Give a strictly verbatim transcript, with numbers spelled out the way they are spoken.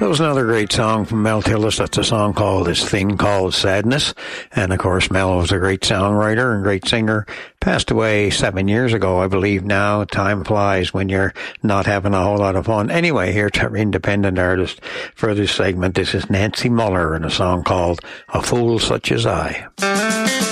That was another great song from Mel Tillis. That's a song called This Thing Called Sadness. And of course, Mel was a great songwriter and great singer. Passed away seven years ago, I believe now. Time flies when you're not having a whole lot of fun. Anyway, here's our independent artist for this segment. This is Nancy Muller and a song called A Fool Such As I.